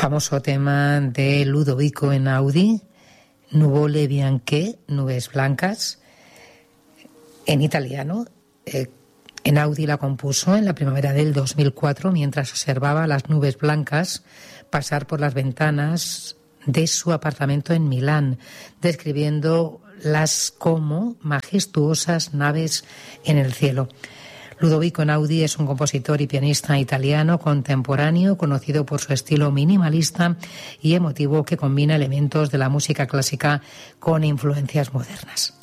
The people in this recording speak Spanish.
Famoso tema de Ludovico Einaudi, Nuvole Bianche, Nubes Blancas, en italiano. Einaudi la compuso en la primavera del 2004 mientras observaba las nubes blancas pasar por las ventanas de su apartamento en Milán, describiendo las como majestuosas naves en el cielo. Ludovico Einaudi es un compositor y pianista italiano contemporáneo conocido por su estilo minimalista y emotivo que combina elementos de la música clásica con influencias modernas.